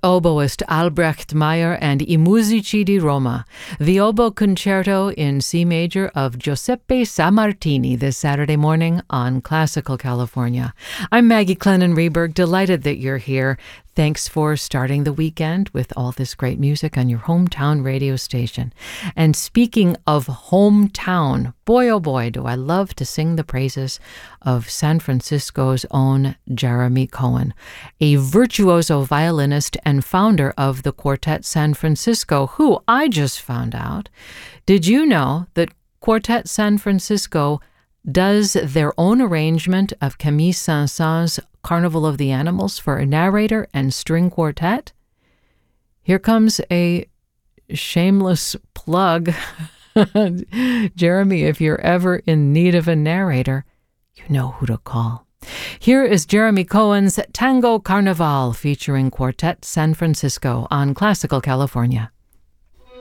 oboist Albrecht Meyer and I Musici di Roma, the Oboe Concerto in C major of Giuseppe Sammartini this Saturday morning on Classical California. I'm Maggie Clennon-Reberg, delighted that you're here. Thanks for starting the weekend with all this great music on your hometown radio station. And speaking of hometown, boy oh boy, do I love to sing the praises of San Francisco's own Jeremy Cohen, a virtuoso violinist and founder of the Quartet San Francisco, who I just found out. Did you know that Quartet San Francisco does their own arrangement of Camille Saint-Saëns' Carnival of the Animals for a narrator and string quartet? Here comes a shameless plug. Jeremy, if you're ever in need of a narrator, you know who to call. Here is Jeremy Cohen's Tango Carnival featuring Quartet San Francisco on Classical California.